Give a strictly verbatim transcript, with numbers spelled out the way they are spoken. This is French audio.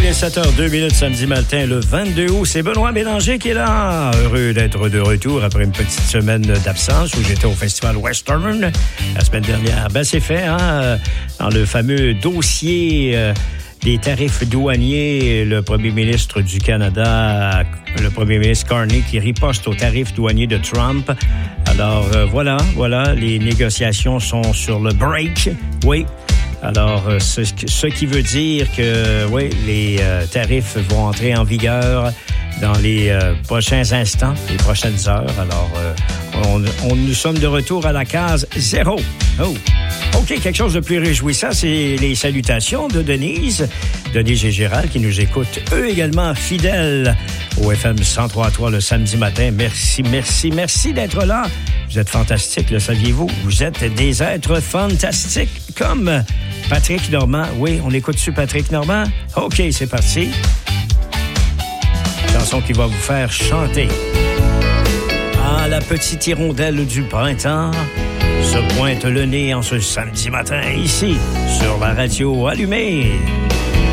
il est sept heures deux minutes samedi matin, le vingt-deux août. C'est Benoît Bélanger qui est là. Heureux d'être de retour après une petite semaine d'absence où j'étais au Festival Western la semaine dernière. Ben, c'est fait, hein? Dans le fameux dossier euh, des tarifs douaniers, le premier ministre du Canada, le premier ministre Carney, qui riposte aux tarifs douaniers de Trump. Alors, euh, voilà, voilà, les négociations sont sur le break. Oui. Alors, ce, ce qui veut dire que, oui, les euh, tarifs vont entrer en vigueur dans les euh, prochains instants, les prochaines heures. Alors, euh, on, on, nous sommes de retour à la case zéro. Oh! OK, quelque chose de plus réjouissant, c'est les salutations de Denise, Denise et Gérald, qui nous écoutent, eux également fidèles au F M cent trois virgule trois le samedi matin. Merci, merci, merci d'être là. Vous êtes fantastiques, le saviez-vous? Vous êtes des êtres fantastiques, comme Patrick Normand. Oui, on écoute-tu Patrick Normand? OK, c'est parti. Chanson qui va vous faire chanter. Ah, la petite hirondelle du printemps se pointe le nez en ce samedi matin, ici, sur la radio allumée.